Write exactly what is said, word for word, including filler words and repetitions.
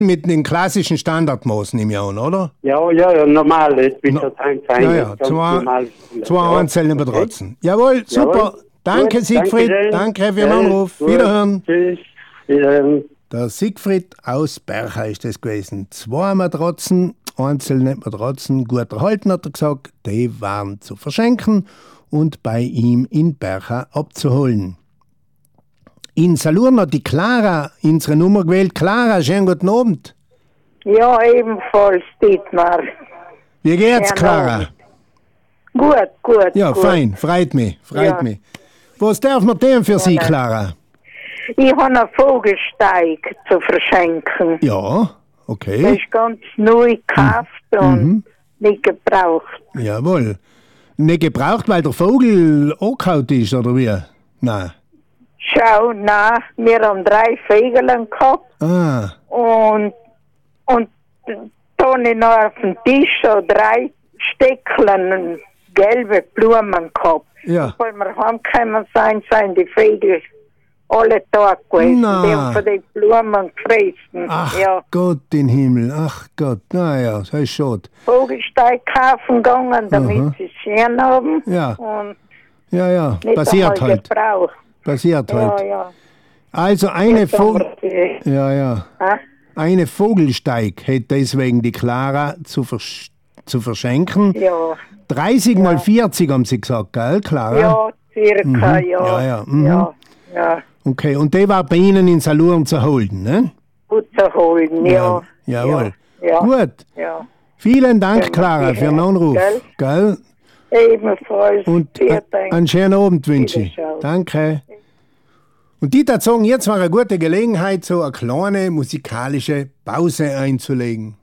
mit den klassischen Standardmaßen im Jahr, oder? Ja, ja, ja, normal. Jetzt wird das eins sein. Ja, ja, zwei, zwei einzelne betrotzen. Jawohl, super. Jawohl. Danke, Gut, Siegfried. danke, Danke für den ja, Anruf. gut. Wiederhören. Tschüss. Wiederhören. Der Siegfried aus Bercha ist das gewesen. Zwei Matratzen, einzelne Matratzen, gut erhalten, hat er gesagt. Die waren zu verschenken und bei ihm in Bercha abzuholen. In Salurn hat die Clara unsere Nummer gewählt. Clara, schönen guten Abend. Ja, ebenfalls, Dietmar. Wie geht's, Schönen Clara? Abend. Gut, gut. Ja, gut. fein, freut mich, freut Ja. mich. Was darf man denn für Sie, nein. Clara? Ich habe einen Vogelsteig zu verschenken. Ja, Der okay. ist ganz neu gekauft und Mhm. nicht gebraucht. Jawohl. Nicht gebraucht, weil der Vogel angehauen ist, oder wie? Nein. Schau, na, wir haben drei Vögel gehabt Ah, und, und da habe ich noch auf dem Tisch so drei Stecklen gelbe Blumen gehabt. ja. Weil wir heimgekommen sein, sind die Vögel alle da gewesen. Na. Die haben von den Blumen gefressen. Ach Ja. Gott im Himmel, ach Gott, naja, das ist schade. Vogelsteig kaufen gegangen, damit Aha. sie es schön haben. Ja. Und Ja, ja, nicht passiert einmal halt, gebraucht. passiert Ja, halt. ja. Also eine Jetzt haben Vogel, wir die- ja, ja, Hä? eine Vogelsteig hätte deswegen die Clara zu, vers zu verschenken. Ja, dreißig mal vierzig haben Sie gesagt, gell, Clara? ja, circa, ja. Ja, ja, mhm. ja, ja. Okay, und die war bei Ihnen in Salurn zu holen, ne? Gut zu holen, ja. Jawohl. Ja, Gut. ja. Vielen Dank, Wenn man Clara, die für den hört, Anruf. gell? Gell? Ebenfalls. Und Vielen a- Dank. einen schönen Abend wünsche ich. Wiederschauen. Danke. Und die da sagen, jetzt war eine gute Gelegenheit, so eine kleine musikalische Pause einzulegen.